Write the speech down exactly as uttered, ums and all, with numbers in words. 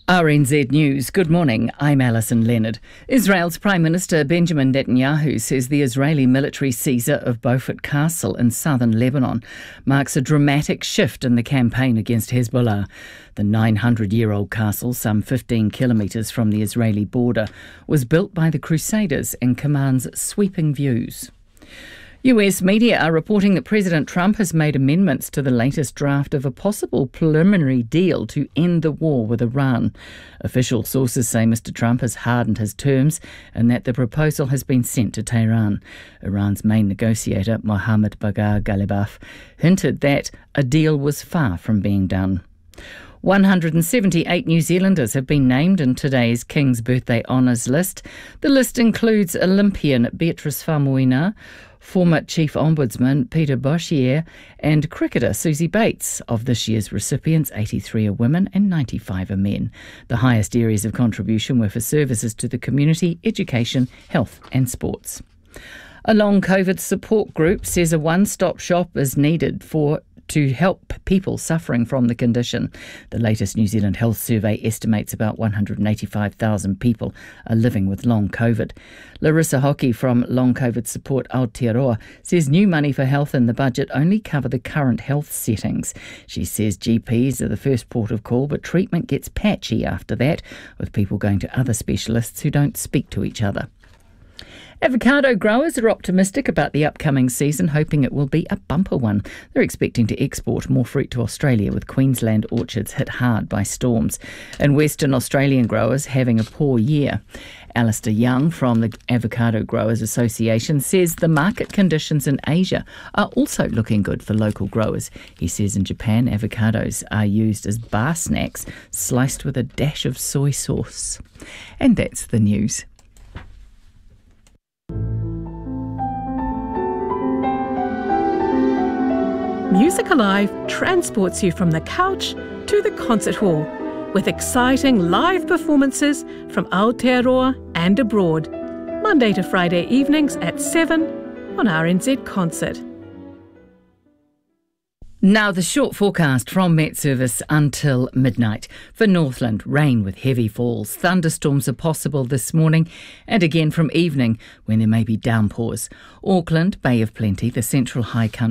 R N Z News. Good morning, I'm Alison Leonard. Israel's Prime Minister Benjamin Netanyahu says the Israeli military seizure of Beaufort Castle in southern Lebanon marks a dramatic shift in the campaign against Hezbollah. The nine hundred year old castle, some fifteen kilometres from the Israeli border, was built by the Crusaders and commands sweeping views. U S media are reporting that President Trump has made amendments to the latest draft of a possible preliminary deal to end the war with Iran. Official sources say Mister Trump has hardened his terms and that the proposal has been sent to Tehran. Iran's main negotiator, Mohammad Bagher Ghalibaf, hinted that a deal was far from being done. one hundred seventy-eight New Zealanders have been named in today's King's Birthday Honours list. The list includes Olympian Beatrice Faumuina, former Chief Ombudsman Peter Boshier and cricketer Susie Bates. Of this year's recipients, eighty-three are women and ninety-five are men. The highest areas of contribution were for services to the community, education, health and sports. A long COVID support group says a one-stop shop is needed for to help people suffering from the condition. The latest New Zealand Health Survey estimates about one hundred eighty-five thousand people are living with long COVID. Larissa Hockey from Long COVID Support Aotearoa says new money for health in the budget only cover the current health settings. She says G Ps are the first port of call, but treatment gets patchy after that, with people going to other specialists who don't speak to each other. Avocado growers are optimistic about the upcoming season, hoping it will be a bumper one. They're expecting to export more fruit to Australia, with Queensland orchards hit hard by storms, and Western Australian growers having a poor year. Alistair Young from the Avocado Growers Association says the market conditions in Asia are also looking good for local growers. He says in Japan, avocados are used as bar snacks, sliced with a dash of soy sauce. And that's the news. Music Alive transports you from the couch to the concert hall with exciting live performances from Aotearoa and abroad, Monday to Friday evenings at seven on R N Z Concert. Now the short forecast from Met Service until midnight. For Northland, rain with heavy falls. Thunderstorms are possible this morning and again from evening when there may be downpours. Auckland, Bay of Plenty, the central high country